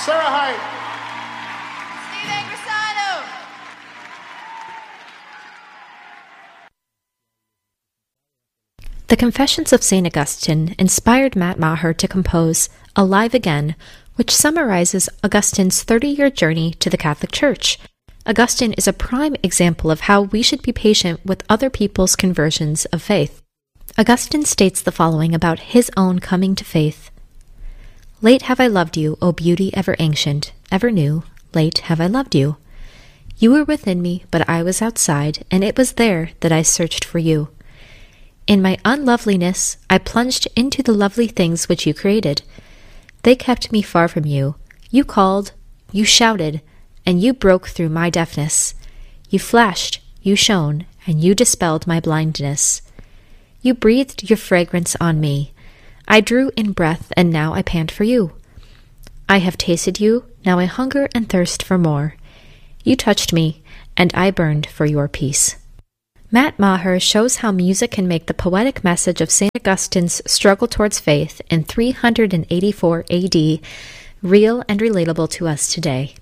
Sarah Hite. Steve Grisano. The Confessions of St. Augustine inspired Matt Maher to compose Alive Again, which summarizes Augustine's 30-year journey to the Catholic Church. Augustine is a prime example of how we should be patient with other people's conversions of faith. Augustine states the following about his own coming to faith. Late have I loved you, O beauty ever ancient, ever new, late have I loved you. You were within me, but I was outside, and it was there that I searched for you. In my unloveliness, I plunged into the lovely things which you created. They kept me far from you. You called, you shouted, and you broke through my deafness. You flashed, you shone, and you dispelled my blindness. You breathed your fragrance on me. I drew in breath, and now I pant for you. I have tasted you, now I hunger and thirst for more. You touched me, and I burned for your peace. Matt Maher shows how music can make the poetic message of St. Augustine's struggle towards faith in 384 AD real and relatable to us today.